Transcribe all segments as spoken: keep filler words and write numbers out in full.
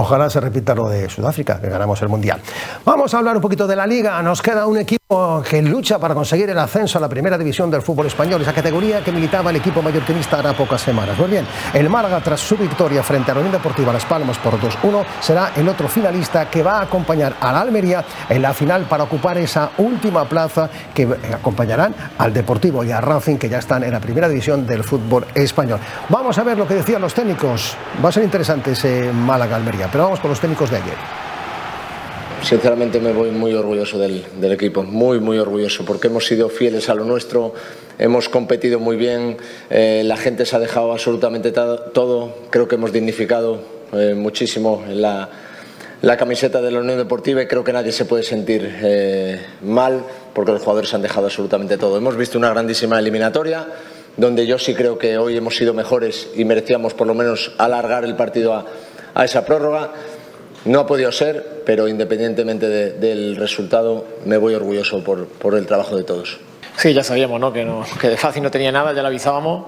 Ojalá se repita lo de Sudáfrica, que ganamos el Mundial. Vamos a hablar un poquito de la Liga. Nos queda un equipo que lucha para conseguir el ascenso a la primera división del fútbol español, esa categoría que militaba el equipo mallorquinista hará pocas semanas. Pues bien, el Málaga, tras su victoria frente a la Unión Deportiva Las Palmas por dos uno, será el otro finalista que va a acompañar a la Almería en la final para ocupar esa última plaza, que acompañarán al Deportivo y a Racing, que ya están en la primera división del fútbol español. Vamos a ver lo que decían los técnicos. Va a ser interesante ese Málaga-Almería, pero vamos con los técnicos de ayer. Sinceramente me voy muy orgulloso del, del equipo, muy muy orgulloso, porque hemos sido fieles a lo nuestro, hemos competido muy bien, eh, la gente se ha dejado absolutamente todo, creo que hemos dignificado eh, muchísimo la, la camiseta de la Unión Deportiva y creo que nadie se puede sentir eh, mal porque los jugadores han dejado absolutamente todo. Hemos visto una grandísima eliminatoria donde yo sí creo que hoy hemos sido mejores y merecíamos por lo menos alargar el partido a, a esa prórroga. No ha podido ser, pero independientemente de, del resultado, me voy orgulloso por, por el trabajo de todos. Sí, ya sabíamos, ¿no? Que, no, que de fácil no tenía nada, ya lo avisábamos.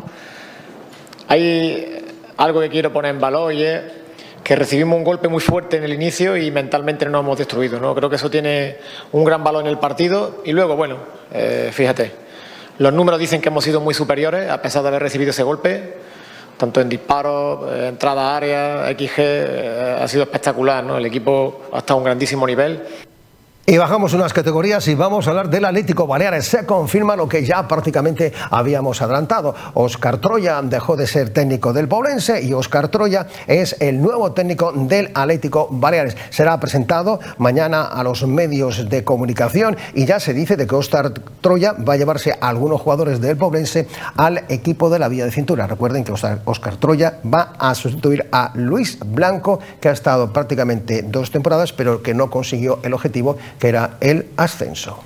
Hay algo que quiero poner en valor y es que recibimos un golpe muy fuerte en el inicio y mentalmente no nos hemos destruido, ¿no? Creo que eso tiene un gran valor en el partido y luego, bueno, eh, fíjate, los números dicen que hemos sido muy superiores a pesar de haber recibido ese golpe. Tanto en disparos, eh, entrada a área, equis ge, eh, ha sido espectacular, ¿no? El equipo ha estado a un grandísimo nivel. Y bajamos unas categorías y vamos a hablar del Atlético Baleares. Se confirma lo que ya prácticamente habíamos adelantado. Óscar Troya dejó de ser técnico del Poblense y Óscar Troya es el nuevo técnico del Atlético Baleares. Será presentado mañana a los medios de comunicación y ya se dice de que Óscar Troya va a llevarse a algunos jugadores del Poblense al equipo de la Vía de Cintura. Recuerden que Óscar Troya va a sustituir a Luis Blanco, que ha estado prácticamente dos temporadas pero que no consiguió el objetivo, que era el ascenso.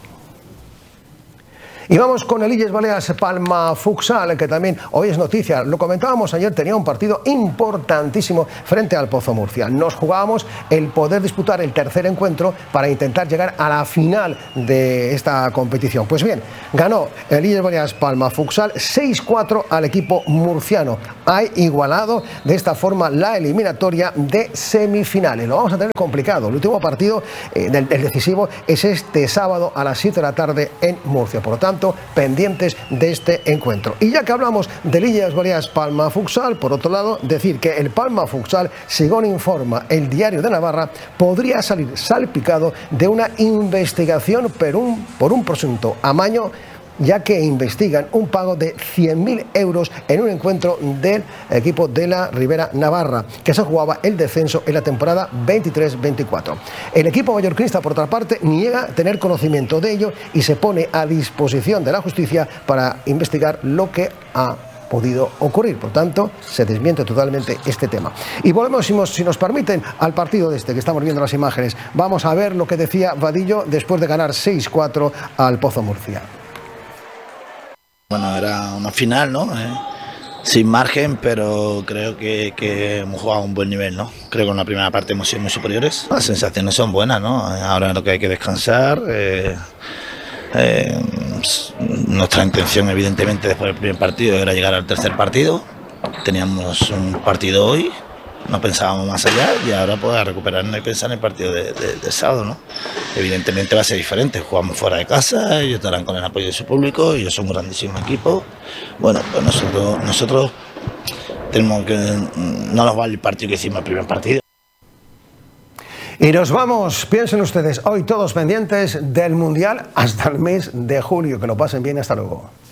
Y vamos con el Illes Baleas Palma Futsal, que también hoy es noticia. Lo comentábamos ayer, tenía un partido importantísimo frente al Pozo Murcia. Nos jugábamos el poder disputar el tercer encuentro para intentar llegar a la final de esta competición. Pues bien, ganó el Illes Baleas Palma Futsal seis cuatro al equipo murciano. Ha igualado de esta forma la eliminatoria de semifinales. Lo vamos a tener complicado. El último partido, eh, del, el decisivo, es este sábado a las siete de la tarde en Murcia. Por lo tanto, pendientes de este encuentro. Y ya que hablamos del Illes Baleas Palma Futsal, por otro lado, decir que el Palma Futsal, según informa el Diario de Navarra, podría salir salpicado de una investigación por un, por un presunto amaño, ya que investigan un pago de cien mil euros en un encuentro del equipo de la Ribera Navarra, que se jugaba el descenso en la temporada veintitrés veinticuatro. El equipo mallorquinista, por otra parte, niega tener conocimiento de ello y se pone a disposición de la justicia para investigar lo que ha podido ocurrir. Por tanto, se desmiente totalmente este tema. Y volvemos, si nos, si nos permiten, al partido de este que estamos viendo las imágenes. Vamos a ver lo que decía Vadillo después de ganar seis cuatro al Pozo Murcia. Bueno, era una final, ¿no? Eh, sin margen, pero creo que, que hemos jugado a un buen nivel, ¿no? Creo que en la primera parte hemos sido muy superiores. Las sensaciones son buenas, ¿no? Ahora lo que hay que descansar. Eh, eh, nuestra intención, evidentemente, después del primer partido era llegar al tercer partido. Teníamos un partido hoy, no pensábamos más allá y ahora pues a recuperarnos y pensar en el partido de, de, de sábado, ¿no? Evidentemente va a ser diferente, jugamos fuera de casa, ellos estarán con el apoyo de su público, ellos son un grandísimo equipo. Bueno, pues nosotros, nosotros tenemos que, no nos vale el partido que hicimos el primer partido. Y nos vamos, piensen ustedes, hoy todos pendientes del Mundial hasta el mes de julio. Que lo pasen bien, hasta luego.